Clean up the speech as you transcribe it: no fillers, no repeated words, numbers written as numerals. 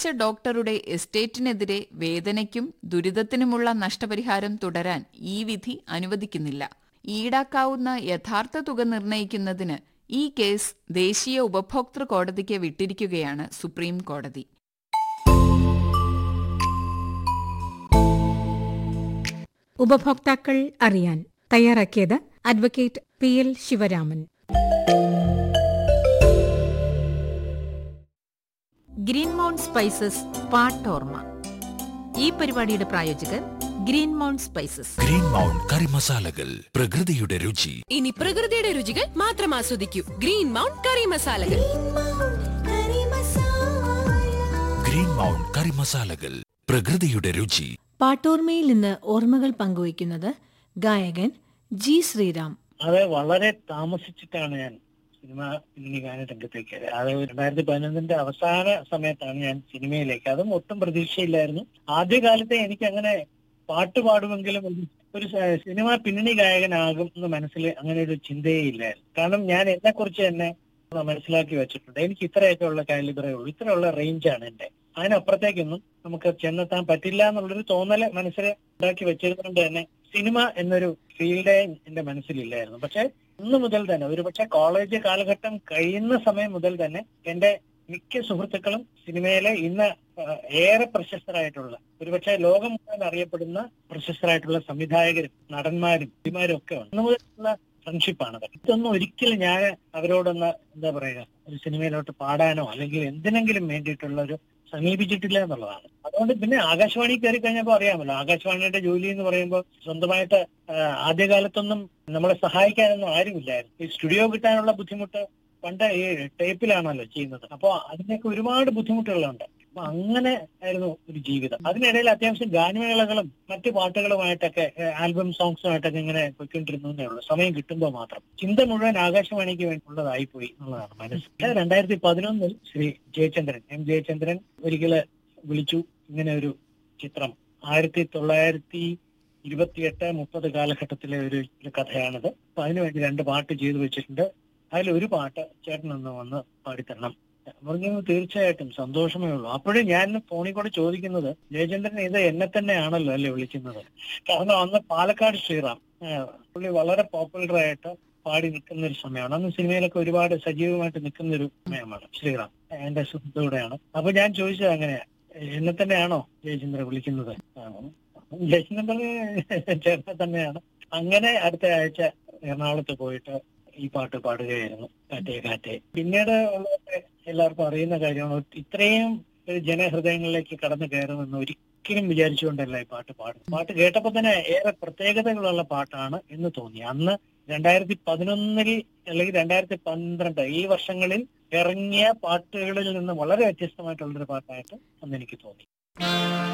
മരിച്ച ഡോക്ടറുടെ എസ്റ്റേറ്റിനെതിരെ വേദനയ്ക്കും ദുരിതത്തിനുമുള്ള നഷ്ടപരിഹാരം തുടരാൻ ഈ വിധി അനുവദിക്കുന്നില്ല. ഈടാക്കാവുന്ന യഥാർത്ഥ തുക നിർണ്ണയിക്കുന്നതിന് ഈ കേസ് ദേശീയ ഉപഭോക്തൃ കോടതിക്ക് വിട്ടിരിക്കുകയാണ് സുപ്രീം കോടതി. ഉപഭോക്താക്കൾ അറിയാൻ തയ്യാറാക്കിയത് advocate PL Sivaraman. Green mount spices പാട്ടോർമ. ഈ പരിപാടിയുടെ പ്രായോജകർ green mount spices. Green mount കറി മസാലകൾ, പ്രകൃതിയുടെ രുചി. ഇനി പ്രകൃതിയുടെ രുചികൾ മാത്രം ആസ്വദിക്കൂ. ഗ്രീൻ മൗണ്ട് കറി മസാലകൾ. ഗ്രീൻ മൗണ്ട് കറി മസാലകൾ, പ്രകൃതിയുടെ രുചി. പാട്ടോർമയിൽ നിന്ന് ഓർമ്മകൾ പങ്കുവയ്ക്കുന്നത് ഗായകൻ G. ശ്രീറാം. അത് വളരെ താമസിച്ചിട്ടാണ് ഞാൻ സിനിമ ഗാന രംഗത്തേക്ക്. അത് 2011 അവസാന സമയത്താണ് ഞാൻ സിനിമയിലേക്ക്. അതും ഒട്ടും പ്രതീക്ഷയില്ലായിരുന്നു. ആദ്യകാലത്തെ എനിക്ക് അങ്ങനെ പാട്ട് പാടുമെങ്കിലും ഒരു സിനിമ പിന്നണി ഗായകനാകും എന്ന് മനസ്സിൽ അങ്ങനെ ഒരു ചിന്തയേ ഇല്ലായിരുന്നു. കാരണം ഞാൻ എന്നെ കുറിച്ച് തന്നെ മനസ്സിലാക്കി വെച്ചിട്ടുണ്ട്. എനിക്ക് ഇത്രയൊക്കെ ഉള്ള കാലിബറേ ഉള്ളൂ, ഇത്രയുള്ള റേഞ്ചാണ് എന്റെ. അതിനപ്പുറത്തേക്കൊന്നും നമുക്ക് ചെന്നെത്താൻ പറ്റില്ല എന്നുള്ളൊരു തോന്നല് മനസ്സിൽ ഉണ്ടാക്കി വെച്ചിരുന്നുകൊണ്ട് തന്നെ സിനിമ എന്നൊരു ഫീൽഡേ എന്റെ മനസ്സിലില്ലായിരുന്നു. പക്ഷെ അന്ന് മുതൽ തന്നെ, ഒരു പക്ഷെ കോളേജ് കാലഘട്ടം കഴിയുന്ന സമയം മുതൽ തന്നെ എന്റെ മിക്ക സുഹൃത്തുക്കളും സിനിമയിലെ ഇന്ന് ഏറെ പ്രശസ്തരായിട്ടുള്ള, ഒരുപക്ഷെ ലോകം മുഴുവൻ അറിയപ്പെടുന്ന പ്രശസ്തരായിട്ടുള്ള സംവിധായകരും നടന്മാരും നടിമാരും ഒക്കെ ഉണ്ട്. അന്ന് മുതലുള്ള ഫ്രണ്ട്ഷിപ്പാണ്. ഇതൊന്നും ഒരിക്കലും ഞാൻ അവരോടൊന്ന് എന്താ പറയുക, ഒരു സിനിമയിലോട്ട് പാടാനോ അല്ലെങ്കിൽ എന്തിനെങ്കിലും വേണ്ടിയിട്ടുള്ള ഒരു സമീപിച്ചിട്ടില്ല എന്നുള്ളതാണ്. അതുകൊണ്ട് പിന്നെ ആകാശവാണി കയറി കഴിഞ്ഞപ്പോൾ അറിയാമല്ലോ, ആകാശവാണിയുടെ ജോലി എന്ന് പറയുമ്പോൾ സ്വന്തമായിട്ട് ആദ്യകാലത്തൊന്നും നമ്മളെ സഹായിക്കാനൊന്നും ആരുമില്ലായിരുന്നു. ഈ സ്റ്റുഡിയോ കിട്ടാനുള്ള ബുദ്ധിമുട്ട് പണ്ട് ഈ ടേപ്പിലാണല്ലോ ചെയ്യുന്നത്. അപ്പോൾ അതിനൊക്കെ ഒരുപാട് ബുദ്ധിമുട്ടുകളുണ്ട്. അപ്പൊ അങ്ങനെ ആയിരുന്നു ഒരു ജീവിതം. അതിനിടയിൽ അത്യാവശ്യം ഗാനമേളകളും മറ്റു പാട്ടുകളുമായിട്ടൊക്കെ ആൽബം സോങ്സുമായിട്ടൊക്കെ ഇങ്ങനെ പോയിക്കൊണ്ടിരുന്നേ ഉള്ളൂ, സമയം കിട്ടുമ്പോൾ മാത്രം. ചിന്ത മുഴുവൻ ആകാശവാണിക്ക് വേണ്ടിയുള്ളതായി പോയി എന്നുള്ളതാണ് മനസ്സിൽ. 2011 ശ്രീ ജയചന്ദ്രൻ, M. ജയചന്ദ്രൻ ഒരിക്കല് വിളിച്ചു, ഇങ്ങനെ ഒരു ചിത്രം 1928-30 കാലഘട്ടത്തിലെ ഒരു കഥയാണിത്. അപ്പൊ അതിനുവേണ്ടി 2 പാട്ട് ചെയ്തു വെച്ചിട്ടുണ്ട്. അതിലൊരു പാട്ട് ചേട്ടനൊന്ന് വന്ന് പാടിത്തരണം. പറഞ്ഞു, തീർച്ചയായിട്ടും സന്തോഷമേ ഉള്ളൂ. അപ്പോഴും ഞാൻ ഫോണിൽ കൂടെ ചോദിക്കുന്നത്, ജയചന്ദ്രൻ ഇത് എന്നെ തന്നെയാണല്ലോ അല്ലേ വിളിക്കുന്നത്? കാരണം അന്ന് പാലക്കാട് ശ്രീറാം പുള്ളി വളരെ പോപ്പുലറായിട്ട് പാടി നിൽക്കുന്ന ഒരു സമയമാണ്. അന്ന് സിനിമയിലൊക്കെ ഒരുപാട് സജീവമായിട്ട് നിൽക്കുന്ന ഒരു സമയമാണ് ശ്രീറാം. എന്റെ സുഹൃത്തുകൂടെയാണ്. അപ്പൊ ഞാൻ ചോദിച്ചത് അങ്ങനെയാ, എന്നെ തന്നെയാണോ ജയചന്ദ്രൻ വിളിക്കുന്നത്? ജയചന്ദ്രൻ ചേട്ടനെ തന്നെയാണ്. അങ്ങനെ അടുത്ത ആഴ്ച എറണാകുളത്ത് പോയിട്ട് ഈ പാട്ട് പാടുകയായിരുന്നു, കാറ്റേ കാറ്റേ. പിന്നീട് എല്ലാവർക്കും അറിയുന്ന കാര്യമാണ്, ഇത്രയും ജനഹൃദയങ്ങളിലേക്ക് കടന്നു കയറുമെന്ന് ഒരിക്കലും വിചാരിച്ചുകൊണ്ടല്ല ഈ പാട്ട് പാടുന്നത്. പാട്ട് കേട്ടപ്പോൾ തന്നെ ഏറെ പ്രത്യേകതകളുള്ള പാട്ടാണ് എന്ന് തോന്നി. അന്ന് 2011 അല്ലെങ്കിൽ 2012 ഈ വർഷങ്ങളിൽ ഇറങ്ങിയ പാട്ടുകളിൽ നിന്ന് വളരെ വ്യത്യസ്തമായിട്ടുള്ളൊരു പാട്ടായിട്ട് അന്ന് എനിക്ക് തോന്നി.